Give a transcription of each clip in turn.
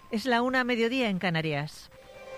Es la 1:00 en Canarias.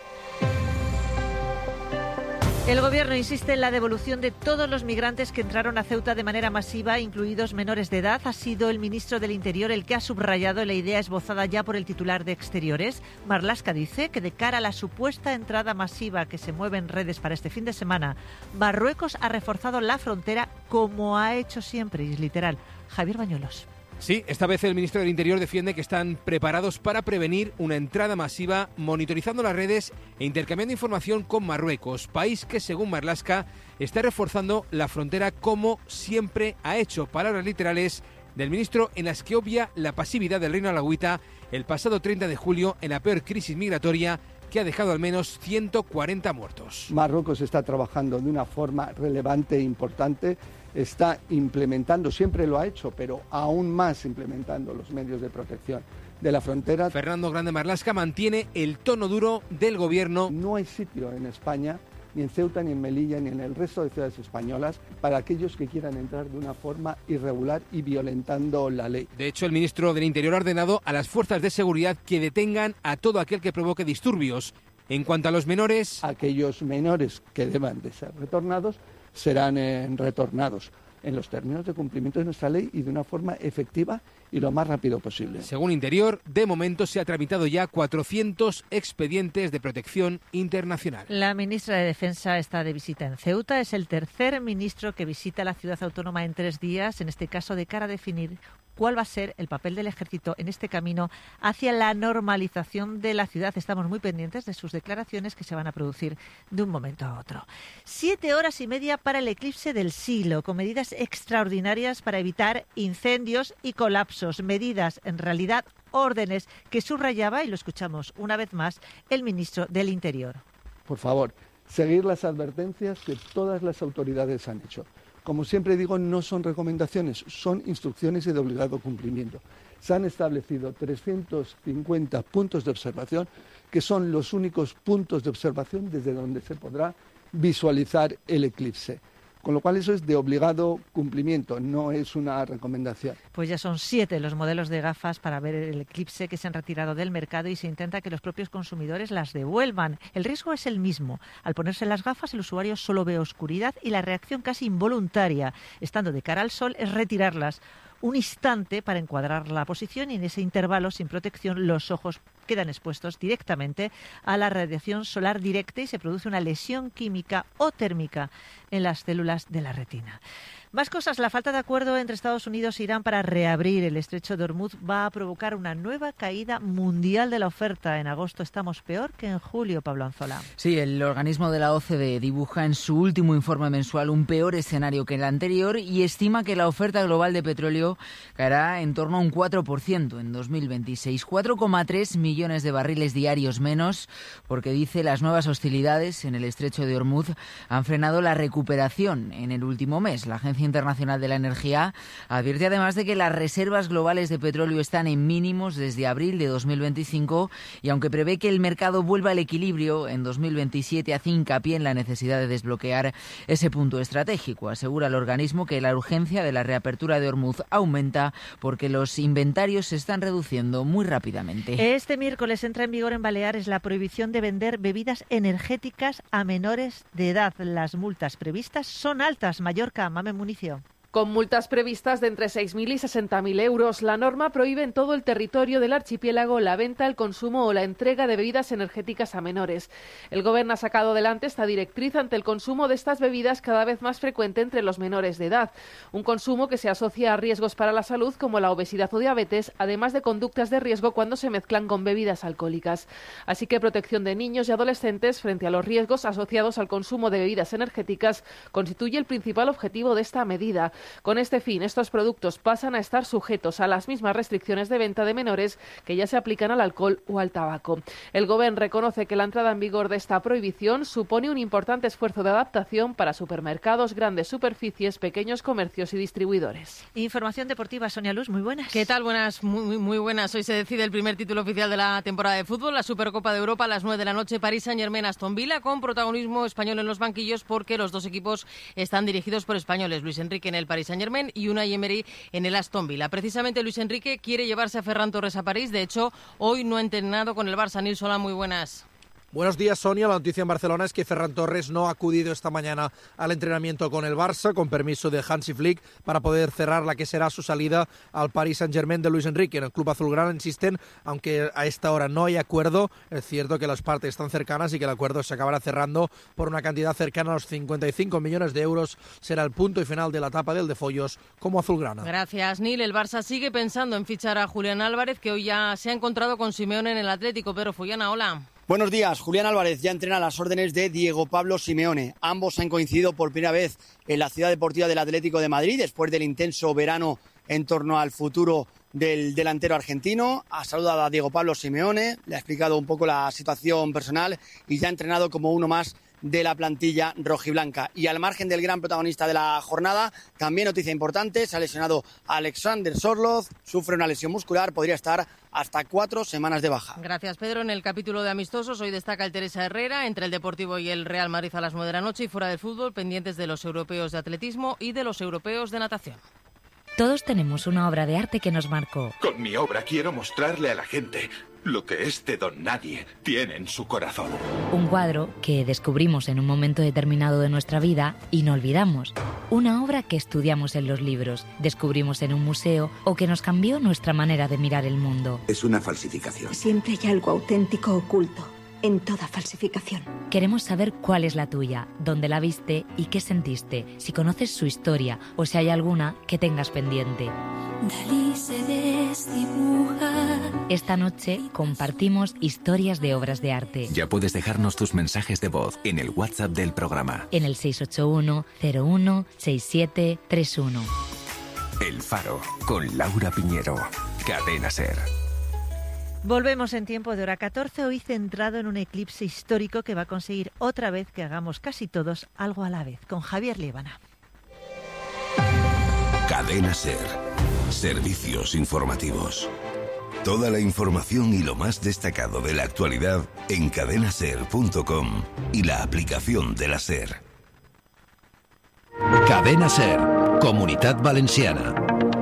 El Gobierno insiste en la devolución de todos los migrantes que entraron a Ceuta de manera masiva, incluidos menores de edad. Ha sido el ministro del Interior el que ha subrayado la idea esbozada ya por el titular de Exteriores. Marlaska dice que de cara a la supuesta entrada masiva que se mueve en redes para este fin de semana, Marruecos ha reforzado la frontera como ha hecho siempre, y es literal. Javier Bañuelos. Sí, esta vez el ministro del Interior defiende que están preparados para prevenir una entrada masiva, monitorizando las redes e intercambiando información con Marruecos, país que, según Marlaska, está reforzando la frontera como siempre ha hecho. Palabras literales del ministro en las que obvia la pasividad del reino alauita el pasado 30 de julio en la peor crisis migratoria que ha dejado al menos 140 muertos. Marruecos está trabajando de una forma relevante e importante. Está implementando, siempre lo ha hecho, pero aún más implementando los medios de protección de la frontera. Fernando Grande Marlaska mantiene el tono duro del Gobierno. No hay sitio en España, ni en Ceuta, ni en Melilla, ni en el resto de ciudades españolas, para aquellos que quieran entrar de una forma irregular y violentando la ley. De hecho, el ministro del Interior ha ordenado a las fuerzas de seguridad que detengan a todo aquel que provoque disturbios. En cuanto a los menores... Aquellos menores que deban de ser retornados serán retornados en los términos de cumplimiento de nuestra ley y de una forma efectiva y lo más rápido posible. Según Interior, de momento se ha tramitado ya 400 expedientes de protección internacional. La ministra de Defensa está de visita en Ceuta. Es el tercer ministro que visita la ciudad autónoma en 3 días, en este caso de cara a definir cuál va a ser el papel del ejército en este camino hacia la normalización de la ciudad. Estamos muy pendientes de sus declaraciones que se van a producir de un momento a otro. 7 horas y media para el eclipse del siglo, con medidas extraordinarias para evitar incendios y colapsos. Medidas, en realidad, órdenes que subrayaba, y lo escuchamos una vez más, el ministro del Interior. Por favor, seguir las advertencias que todas las autoridades han hecho. Como siempre digo, no son recomendaciones, son instrucciones y de obligado cumplimiento. Se han establecido 350 puntos de observación, que son los únicos puntos de observación desde donde se podrá visualizar el eclipse. Con lo cual eso es de obligado cumplimiento, no es una recomendación. Pues ya son 7 los modelos de gafas para ver el eclipse que se han retirado del mercado y se intenta que los propios consumidores las devuelvan. El riesgo es el mismo. Al ponerse las gafas, el usuario solo ve oscuridad y la reacción casi involuntaria, estando de cara al sol, es retirarlas. Un instante para encuadrar la posición y en ese intervalo sin protección los ojos quedan expuestos directamente a la radiación solar directa y se produce una lesión química o térmica en las células de la retina. Más cosas. La falta de acuerdo entre Estados Unidos e Irán para reabrir el estrecho de Hormuz va a provocar una nueva caída mundial de la oferta. En agosto estamos peor que en julio, Pablo Anzola. Sí, el organismo de la OCDE dibuja en su último informe mensual un peor escenario que el anterior y estima que la oferta global de petróleo caerá en torno a un 4% en 2026. 4,3 millones de barriles diarios menos, porque dice las nuevas hostilidades en el estrecho de Hormuz han frenado la recuperación en el último mes. La Agencia Internacional de la Energía advierte además de que las reservas globales de petróleo están en mínimos desde abril de 2025 y aunque prevé que el mercado vuelva al equilibrio en 2027, hace hincapié en la necesidad de desbloquear ese punto estratégico. Asegura el organismo que la urgencia de la reapertura de Hormuz aumenta porque los inventarios se están reduciendo muy rápidamente. Este miércoles entra en vigor en Baleares la prohibición de vender bebidas energéticas a menores de edad. Las multas previstas son altas. Mallorca, Mame Municio. Con multas previstas de entre 6.000 y 60.000 euros, la norma prohíbe en todo el territorio del archipiélago la venta, el consumo o la entrega de bebidas energéticas a menores. El Gobierno ha sacado adelante esta directriz ante el consumo de estas bebidas cada vez más frecuente entre los menores de edad. Un consumo que se asocia a riesgos para la salud como la obesidad o diabetes, además de conductas de riesgo cuando se mezclan con bebidas alcohólicas. Así que protección de niños y adolescentes frente a los riesgos asociados al consumo de bebidas energéticas constituye el principal objetivo de esta medida. Con este fin, estos productos pasan a estar sujetos a las mismas restricciones de venta de menores que ya se aplican al alcohol o al tabaco. El Gobierno reconoce que la entrada en vigor de esta prohibición supone un importante esfuerzo de adaptación para supermercados, grandes superficies, pequeños comercios y distribuidores. Información deportiva, Sonia Luz, muy buenas. ¿Qué tal? Buenas, muy buenas. Hoy se decide el primer título oficial de la temporada de fútbol, la Supercopa de Europa, a las 9 de la noche, París Saint-Germain-Aston Villa, con protagonismo español en los banquillos porque los dos equipos están dirigidos por españoles. Luis Enrique en el Paris Saint-Germain y Unai Emery en el Aston Villa. Precisamente Luis Enrique quiere llevarse a Ferran Torres a París. De hecho, hoy no ha entrenado con el Barça. Nils, hola, muy buenas. Buenos días, Sonia. La noticia en Barcelona es que Ferran Torres no ha acudido esta mañana al entrenamiento con el Barça, con permiso de Hansi Flick, para poder cerrar la que será su salida al Paris Saint-Germain de Luis Enrique. En el club azulgrana insisten, aunque a esta hora no hay acuerdo, es cierto que las partes están cercanas y que el acuerdo se acabará cerrando por una cantidad cercana a los 55 millones de euros. Será el punto y final de la etapa del de Follos como azulgrana. Gracias, Nil. El Barça sigue pensando en fichar a Julián Álvarez, que hoy ya se ha encontrado con Simeone en el Atlético. Pedro Fullana, hola. Buenos días. Julián Álvarez ya entrena a las órdenes de Diego Pablo Simeone. Ambos han coincidido por primera vez en la ciudad deportiva del Atlético de Madrid después del intenso verano en torno al futuro del delantero argentino. Ha saludado a Diego Pablo Simeone, le ha explicado un poco la situación personal y ya ha entrenado como uno más de la plantilla rojiblanca. Y al margen del gran protagonista de la jornada, también noticia importante, se ha lesionado Alexander Sorloth, sufre una lesión muscular, podría estar hasta 4 semanas de baja. Gracias, Pedro. En el capítulo de amistosos hoy destaca el Teresa Herrera, entre el Deportivo y el Real Madrid a las 9 de la noche, y fuera del fútbol, pendientes de los europeos de atletismo y de los europeos de natación. Todos tenemos una obra de arte que nos marcó. Con mi obra quiero mostrarle a la gente lo que este don nadie tiene en su corazón. Un cuadro que descubrimos en un momento determinado de nuestra vida y no olvidamos. Una obra que estudiamos en los libros, descubrimos en un museo o que nos cambió nuestra manera de mirar el mundo. Es una falsificación. Siempre hay algo auténtico oculto en toda falsificación. Queremos saber cuál es la tuya, dónde la viste y qué sentiste, si conoces su historia o si hay alguna que tengas pendiente. Dalí se desdibuja. Esta noche compartimos historias de obras de arte. Ya puedes dejarnos tus mensajes de voz en el WhatsApp del programa. En el 681-01-6731. El Faro, con Laura Piñero. Cadena SER. Volvemos en tiempo de hora 14, hoy centrado en un eclipse histórico que va a conseguir otra vez que hagamos casi todos algo a la vez, con Javier Líbana. Cadena SER. Servicios informativos. Toda la información y lo más destacado de la actualidad en cadenaser.com y la aplicación de la SER. Cadena SER, Comunitat Valenciana.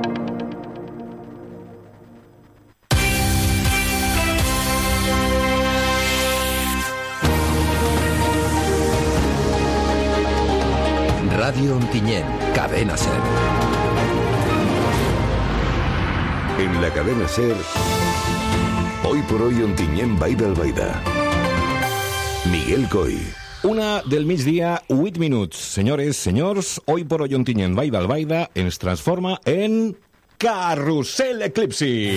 Radio Ontinyent, Cadena SER. En la Cadena SER, hoy por hoy Ontinyent Vall d'Albaida. Miguel Coy. 1 del migdia, 8 minuts. Senyores, senyors, hoy por hoy Ontinyent Vall d'Albaida ens transforma en Carrusel Eclipsi.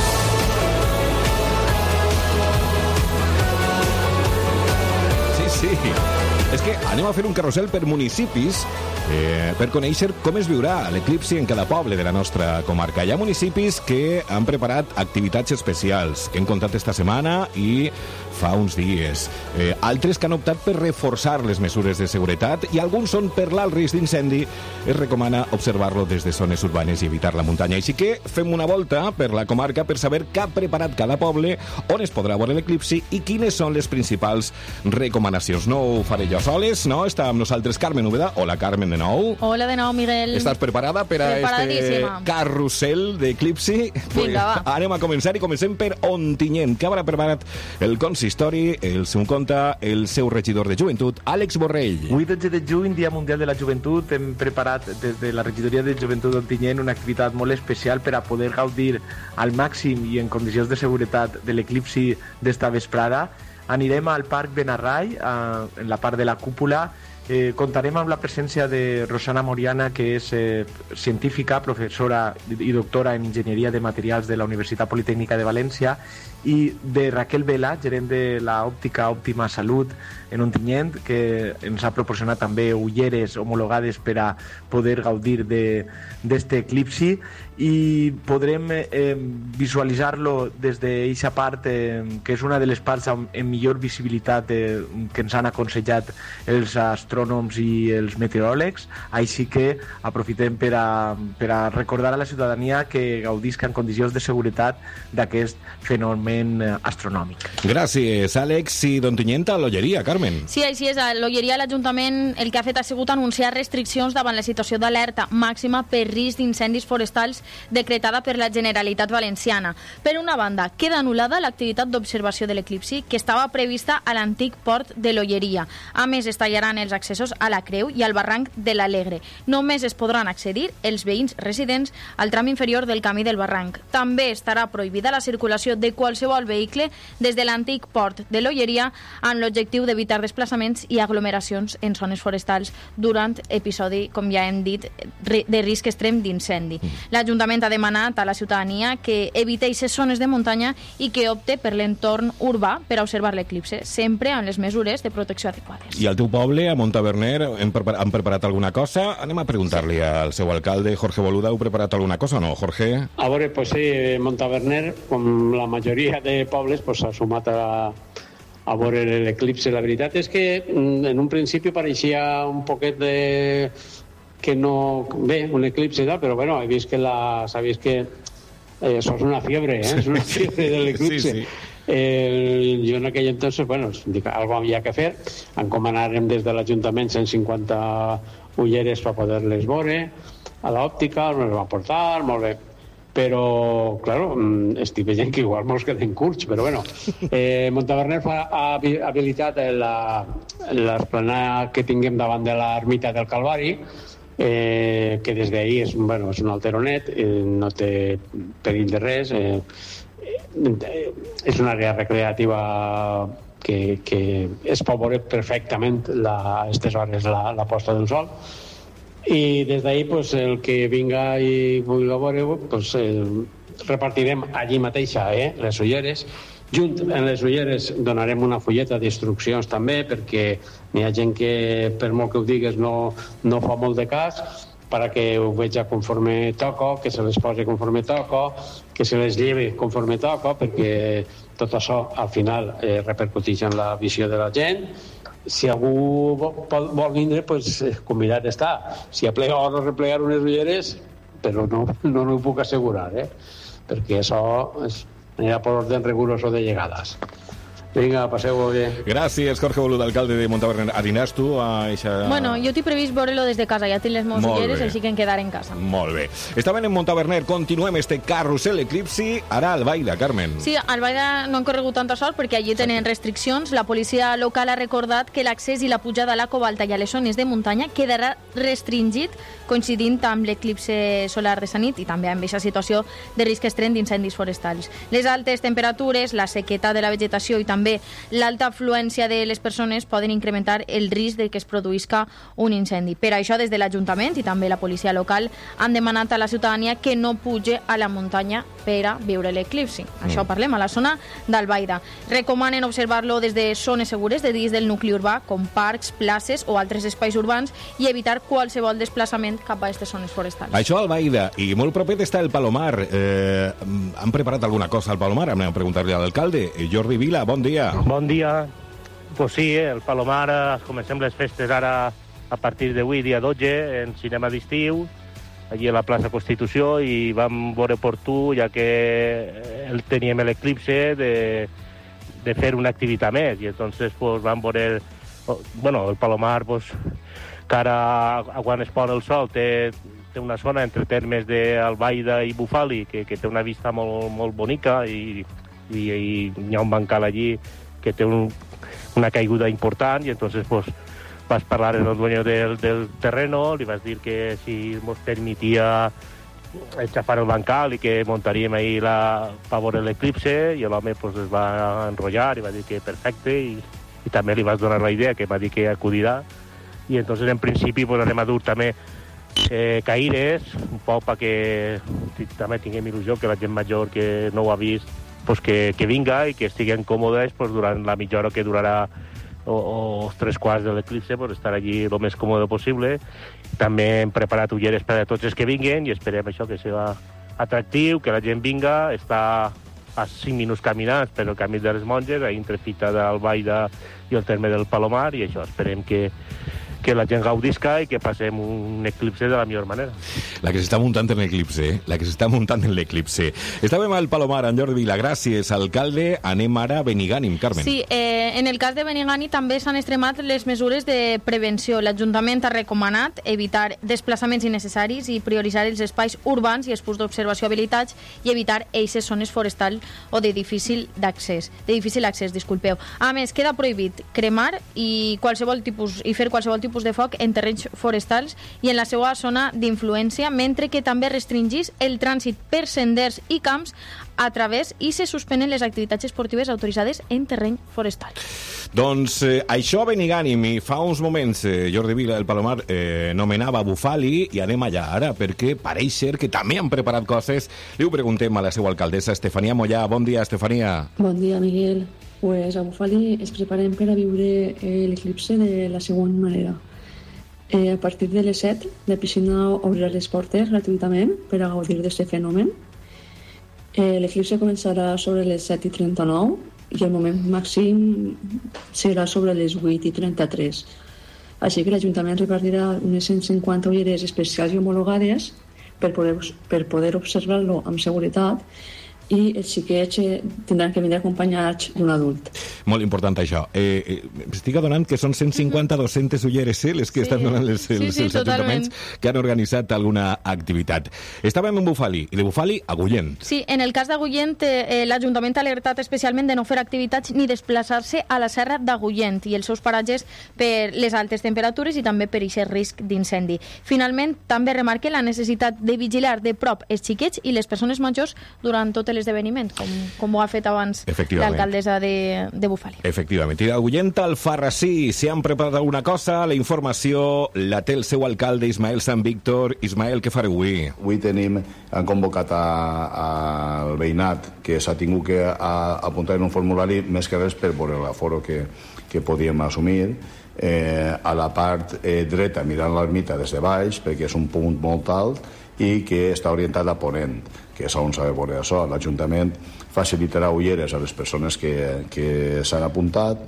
Sí. És que anem a fer un carrusel per municipis per conèixer com es viurà l'eclipsi en cada poble de la nostra comarca. Hi ha municipis que han preparat activitats especials que hem contat esta setmana i fa uns dies. Altres que han optat per reforçar les mesures de seguretat i alguns són per l'alt risc d'incendi. Es recomana observar-lo des de zones urbanes i evitar la muntanya. Així que fem una volta per la comarca per saber què ha preparat cada poble, on es podrà veure l'eclipsi i quines són les principals recomanacions. No ho faré jo soles, no? Està amb nosaltres Carmen Úbeda. Hola, Carmen, de nou. Hola de nou, Miguel. Estàs preparada per a este carrusel d'eclipsi? Vinga, va. Anem a començar i comencem per Ontinyent, que haurà preparat el consistori, el seu compte, el seu regidor de joventut, Àlex Borrell. Avui, 12 de juny, Dia Mundial de la Joventut, hem preparat des de la regidoria de joventut d'Ontinyent una activitat molt especial per a poder gaudir al màxim i en condicions de seguretat de l'eclipsi d'esta vesprada. Anirem al Parc Benarrai, en la part de la cúpula. Contarem amb la presència de Rosana Moriana, que és científica, professora i doctora en Enginyeria de Materials de la Universitat Politècnica de València, i de Raquel Vela, gerent de l'òptica Òptima Salut en Ontinyent, que ens ha proporcionat també ulleres homologades per a poder gaudir d'este eclipsi, i podrem visualitzar-lo des d'aquesta part, que és una de les parts amb millor visibilitat que ens han aconsellat els astrònoms astrònoms i els meteoròlegs, així que aprofitem per a recordar a la ciutadania que gaudisca en condicions de seguretat d'aquest fenomen astronòmic. Gràcies, Àlex. I d'Ontinyent a l'Olleria, Carmen. Sí, així és. A l'Olleria l'Ajuntament el que ha fet ha sigut anunciar restriccions davant la situació d'alerta màxima per risc d'incendis forestals decretada per la Generalitat Valenciana. Per una banda, queda anul·lada l'activitat d'observació de l'eclipsi que estava prevista a l'antic port de l'Olleria. A més, es tallaran els accessos a la Creu i al barranc de l'Alegre. Només es podran accedir els veïns residents al tram inferior del camí del barranc. També estarà prohibida la circulació de qualsevol vehicle des de l'antic port de l'Olleria amb l'objectiu d'evitar desplaçaments i aglomeracions en zones forestals durant episodi, com ja hem dit, de risc extrem d'incendi. L'Ajuntament ha demanat a la ciutadania que evite aquestes zones de muntanya i que opte per l'entorn urbà per a observar l'eclipse, sempre amb les mesures de protecció adequades. I al teu poble, a Montaverner, han preparat alguna cosa? Anem a preguntar-li al seu alcalde, Jorge Boluda. Heu preparat alguna cosa o no, Jorge? A veure, pues sí, Montaverner, com la majoria de pobles, pues, s'ha sumat a veure l'eclipse. La veritat és que en un principi pareixia un poquet de... que no... Bé, un eclipse, però bueno, he vist que s'ha vist que això és una fiebre, és una fiebre de l'eclipse. Sí, sí. Jo en aquell entonces, bueno, dic, algo havia que fer. Encomanarem des de l'Ajuntament 150 ulleres per poder-les veure a l'òptica, ens va portar, molt bé. Però, claro, estic veient que igual mos queden curts, però bueno. Montaverner ha habilitat l'esplanada que tinguem davant de l'ermita del Calvari, que des d'ahir és un alteronet, no té perill de res, és una àrea recreativa que es pot veure perfectament a aquestes hores la posta del sol, i des d'ahir el que vinga i vulgui veure repartirem allí mateixa les ulleres. Junt en les ulleres donarem una fulleta d'instruccions també, perquè n'hi ha gent que, per molt que ho digues, no fa molt de cas, perquè ho veja conforme toca, que se les posi conforme toca, que se les llevi conforme toca, perquè tot això al final repercuteix en la visió de la gent. Si algú vol vindre, convidat està. Si aplega o no replegar unes ulleres, però no ho puc assegurar, perquè això anirà per orden riguroso de llegades. Vinga, passeu-ho bé. Gràcies, Jorge Boluda, alcalde de Montaverner. Aniràs tu a eixa... Bueno, jo t'he previst veure-lo des de casa. Ja tinc les meves ulleres, així que em quedaré en casa. Molt bé. Estaven en Montaverner. Continuem este carrusel eclipsi. Ara a Albaida, Carmen. Sí, a Albaida no han corregut tanta sort perquè allí tenen restriccions. La policia local ha recordat que l'accés i la pujada a la Covalta i a les zones de muntanya quedarà restringit, coincidint amb l'eclipse solar de Sanit i també amb aquesta situació de risc extrem d'incendis forestals. Les altes temperatures, la sequetat de la vegetació i també l'alta afluència de les persones poden incrementar el risc de que es produïsca un incendi. Per això, des de l'Ajuntament i també la policia local han demanat a la ciutadania que no puge a la muntanya per a veure l'eclipsi. Això parlem a la zona d'Albaida. Recomanen observar-lo des de zones segures de dins del nucli urbà, com parcs, places o altres espais urbans, i evitar qualsevol desplaçament cap a aquestes zones forestals. Això a Albaida. I molt propet està el Palomar. Han preparat alguna cosa al Palomar? Anem a preguntar-li a l'alcalde. Jordi Vila, bon dia. Bon dia. Pues sí, el Palomar comencem les festes ara a partir d'avui, dia 12, en cinema d'estiu, allí a la plaça Constitució, i vam veure oportú, ja que teníem l'eclipse, de fer una activitat més, i entonces pues, vam veure... Bueno, el Palomar, pues, que ara, quan es pon el sol, té una zona entre termes d'Albaida i Bufali, que té una vista molt bonica, i hi ha un bancal allí que té una caiguda important, i entonces pues vas parlar amb el dueño del terreno, li vas dir que si nos permitia enxafar el bancal i que montaríem ahí per veure l'eclipse, i l'home pues es va enrotllar i va dir que perfecte, i també li vas donar la idea, que va dir que acudirà, i entonces en principi pues anem a dur també caires, un poc perquè també tinguem il·lusió que la gent major que no ho ha vist pues que vinga i que estiguen còmodes pues, durant la mitja hora que durarà o els 3/4 de l'eclipse, pues, estar allí el més còmode possible. També hem preparat ulleres per a tots els que vinguen i esperem això que sigui atractiu, que la gent vinga. Està a 5 minuts caminants per el camí de les Monges, a entre Fita d'Albaida i el terme del Palomar, i això esperem que que la gent gaudisca i que passem un eclipse de la millor manera. La que s'està muntant en l'eclipse, la que s'està muntant en l'eclipse. Estàvem al Palomar, en Jordi Vila, gràcies, alcalde. Anem ara a Benigànim, Carmen. Sí, en el cas de Benigànim també s'han extremat les mesures de prevenció. L'Ajuntament ha recomanat evitar desplaçaments innecessaris i prioritzar els espais urbans i els punts d'observació habilitats i evitar eixes zones forestal o de difícil accés. A més, queda prohibit cremar i fer qualsevol tipus de foc en terrenys forestals i en la seva zona d'influència, mentre que també restringís el trànsit per senders i camps a través i se suspenen les activitats esportives autoritzades en terreny forestal. Doncs això a Benigànim, i fa uns moments Jordi Vila del Palomar nomenava Bufali, i anem allà ara, perquè pareix ser que també han preparat coses. Li ho preguntem a la seva alcaldessa, Estefania Mollà. Bon dia, Estefania. Bon dia, Miguel. Pues a Bufali ens preparem per a viure l'eclipse de la següent manera. A partir de les 7, la piscina obrirà les portes gratuïtament per a gaudir d'aquest fenomen. L'eclipse començarà sobre les 7:39 i el moment màxim serà sobre les 8:33. Així que l'Ajuntament repartirà unes 150 ulleres especials i homologades per poder observar-lo amb seguretat, i els xiquets tindran que vindre acompanyats d'un adult. Molt important això. Estic adonant que són 150-200 ulleres les que estan donant els ajuntaments que han organitzat alguna activitat. Estàvem en Bufali, i de Bufali a Agullent. Sí, en el cas d'Agullent, l'Ajuntament ha alertat especialment de no fer activitats ni desplaçar-se a la serra d'Agullent i els seus paratges per les altes temperatures i també per aquest risc d'incendi. Finalment, també remarca la necessitat de vigilar de prop els xiquets i les persones majors durant tot l'esdeveniment, com ho ha fet abans l'alcaldessa de Bufali. Efectivament. I d'Agullent al Farrasí, si han preparat alguna cosa, la informació la té el seu alcalde Ismael Sant Víctor. Ismael, què fareu avui? Avui han convocat al veïnat que s'ha tingut que apuntar en un formulari més que res per veure l'aforo que podíem assumir. A la part dreta, mirant l'ermita des de baix, perquè és un punt molt alt i que està orientat a ponent, que és on s'ha de veure això. L'Ajuntament facilitarà ulleres a les persones que s'han apuntat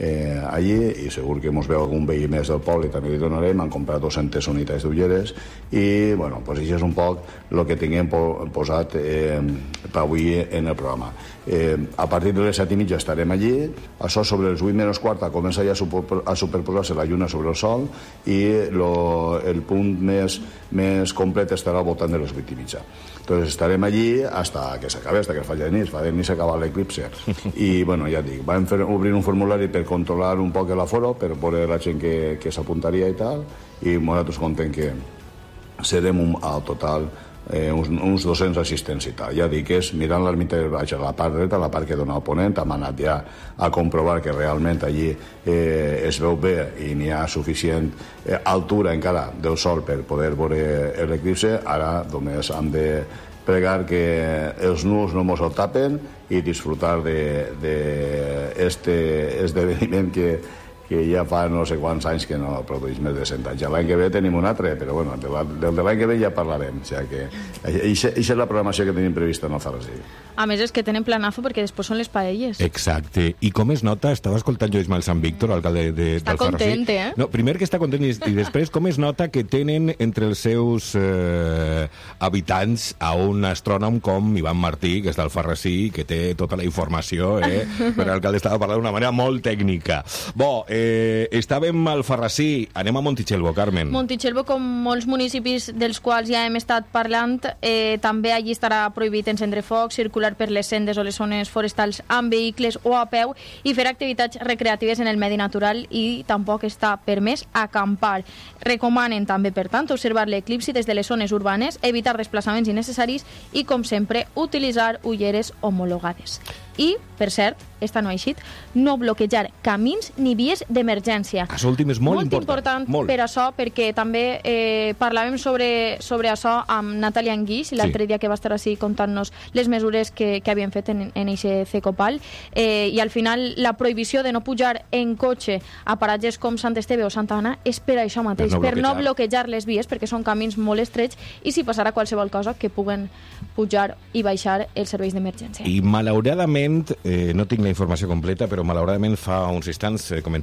allí, i segur que ens veu algun veí més del poble i també li donarem. Han comprat 200 unitats d'ulleres i, bueno, pues això és un poc el que tinguem posat per avui en el programa. A partir de les 7:30 estarem allí. Això sobre els 8:15 comença ja a superposar-se la lluna sobre el sol, i el punt més complet estarà al voltant de les 8:30. Entonces estarem allí hasta que s'acabi, hasta que faci de nit s'acaba l'eclipse. I, bueno, ja dic, vam obrir un formulari per controlar un poc l'aforo, per veure la gent que s'apuntaria i tal, i nosaltres contem que serem al total uns 200 assistents i tal. Ja dic, és mirant l'ermita de baix a la part dreta, la part que dona el ponent. Hem anat ja a comprovar que realment allí es veu bé i n'hi ha suficient altura encara del sol per poder veure l'eclipse. Ara només hem de pregar que els nus no mos el tapen i disfrutar d'aquest esdeveniment que ja fa no sé quants anys que no produeix més de 100 anys. L'any que ve tenim un altre, però bueno, del de l'any que ve ja parlarem. O sigui que això és la programació que tenim prevista en el Farrasí. A més, és que tenen planazo perquè després són les paelles. Exacte. I com es nota, estava escoltant jo Ismael Sant Víctor, alcalde del Farrasí. Està content, No, primer que està content, i després com es nota que tenen entre els seus habitants a un astrònom com Ivan Martí, que és del Farrasí, que té tota la informació, però l'alcalde estava parlant d'una manera molt tècnica. Bo, estàvem al Farrasí, anem a Montitxelvo, Carmen. Montitxelvo, com molts municipis dels quals ja hem estat parlant, també allí estarà prohibit encendre foc, circular per les sendes o les zones forestals amb vehicles o a peu i fer activitats recreatives en el medi natural, i tampoc està permès acampar. Recomanen també, per tant, observar l'eclipsi des de les zones urbanes, evitar desplaçaments innecessaris i, com sempre, utilitzar ulleres homologades. I, per cert, esta no ha eixit, no bloquejar camins ni vies d'emergència. Això últim és molt important per això, perquè també parlàvem sobre això amb Natàlia Anguix l'altre dia, que va estar així contant-nos les mesures que havien fet en eixe Cecopal, i al final la prohibició de no pujar en cotxe a paratges com Sant Esteve o Santa Anna és per això mateix, per no bloquejar les vies, perquè són camins molt estrets, i si passarà qualsevol cosa que puguen pujar i baixar els serveis d'emergència. I malauradament, no tinc la informació completa, però malauradament fa uns instants comentava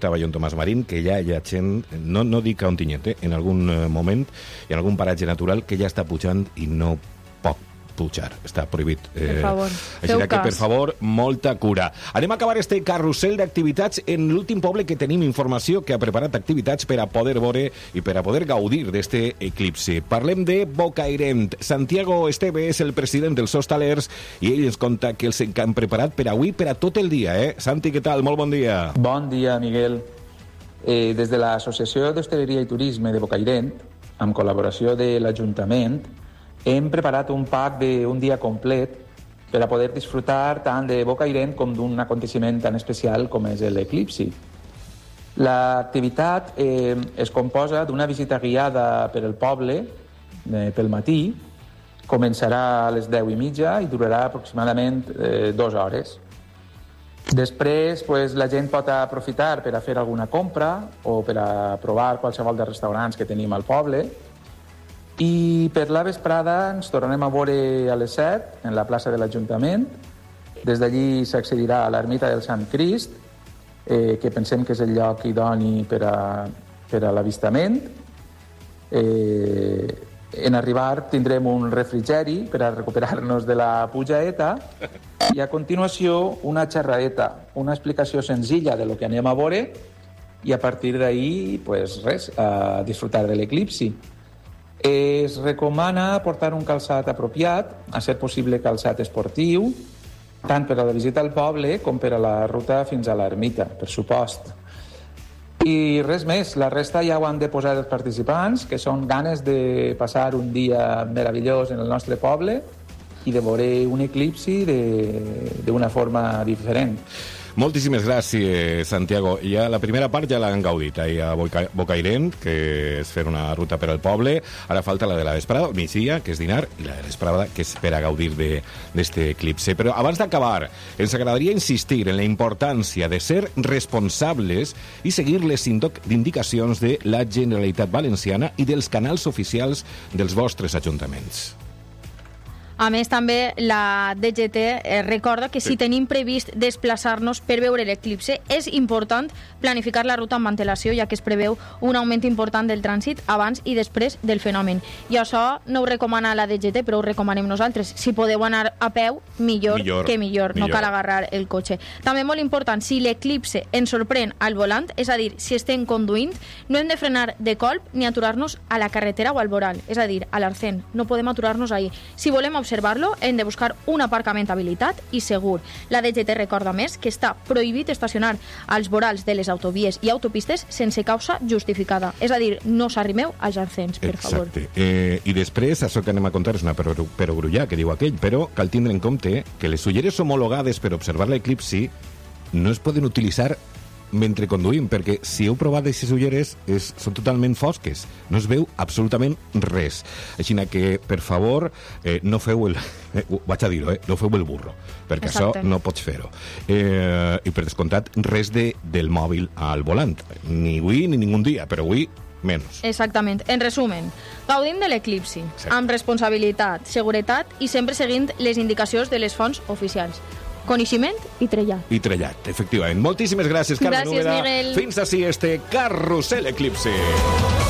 comentava jo en Tomàs Marín, que ja hi ha gent, no dic a Ontinyent, en algun moment, i en algun paratge natural, que ja està pujant i no pot pujar, està prohibit. Per favor, així que, per favor, molta cura. Anem a acabar este carrusel d'activitats en l'últim poble que tenim informació que ha preparat activitats per a poder veure i per a poder gaudir d'este eclipsi. Parlem de Bocairent. Santiago Esteve és el president dels hostalers i ell ens conta que els han preparat per avui, per a tot el dia. Santi, què tal? Molt bon dia. Bon dia, Miguel. Des de l'Associació d'Hostaleria i Turisme de Bocairent, amb col·laboració de l'Ajuntament, hem preparat un pack d'un dia complet per a poder disfrutar tant de Bocairent com d'un aconteciment tan especial com és l'eclipsi. L'activitat es composa d'una visita guiada per el poble pel matí, començarà a les 10:30 i durarà aproximadament 2 hores. Després, la gent pot aprofitar per a fer alguna compra o per a provar qualsevol dels restaurants que tenim al poble. I per la vesprada ens tornarem a veure a les 7 en la plaça de l'Ajuntament. Des d'allí s'accedirà a l'ermita del Sant Crist, que pensem que és el lloc idoni per a l'avistament. En arribar tindrem un refrigeri per a recuperar-nos de la pujaeta i a continuació una xerradeta, una explicació senzilla de lo que anem a veure i a partir d'ahí, a disfrutar de l'eclipsi. Es recomana portar un calçat apropiat, a ser possible calçat esportiu, tant per a la visita al poble com per a la ruta fins a l'ermita, per supost. I res més, la resta ja ho han de posar els participants, que són ganes de passar un dia meravellós en el nostre poble i de veure un eclipsi d'una forma diferent. Moltíssimes gràcies, Santiago. Ja la primera part ja l'han gaudit ahir a Bocairent, que és fer una ruta per al poble. Ara falta la de la vesprada, al migdia, que és dinar, i la de l'esprada, que és per a gaudir d'este eclipse. Però abans d'acabar, ens agradaria insistir en la importància de ser responsables i seguir les indicacions de la Generalitat Valenciana i dels canals oficials dels vostres ajuntaments. A més, també la DGT recorda que si tenim previst desplaçar-nos per veure l'eclipse, és important planificar la ruta amb antelació, ja que es preveu un augment important del trànsit abans i després del fenomen. I això no ho recomana la DGT, però ho recomanem nosaltres. Si podeu anar a peu, millor. No cal agarrar el cotxe. També molt important, si l'eclipse ens sorprèn al volant, és a dir, si estem conduint, no hem de frenar de colp ni aturar-nos a la carretera o al voral, és a dir, a l'arcén. No podem aturar-nos ahí. Si volem observar-lo, hem de buscar un aparcament habilitat i segur. La DGT recorda més que està prohibit estacionar als vorals de les autovies i autopistes sense causa justificada. És a dir, no s'arrimeu als arcens, per favor. Exacte. I després, això que anem a contar és una perogrullà, que diu aquell, però cal tindre en compte que les ulleres homologades per observar l'eclipsi no es poden utilitzar mentre conduïm, perquè si heu provat aquestes ulleres són totalment fosques, no es veu absolutament res. Així que, per favor, no feu vaig a dir-ho, no feu el burro, perquè Exacte. Això no pots fer-ho. I per descomptat, res del mòbil al volant, ni avui ni ningun dia, però avui menys. Exactament. En resumen, gaudim de l'eclipsi, amb responsabilitat, seguretat i sempre seguint les indicacions de les fonts oficials. Coneixement i trellat. I trellat, efectivament. Moltíssimes gràcies, Carmen Úbeda. Gràcies, Miguel. Fins ací este Carrusel Eclipse.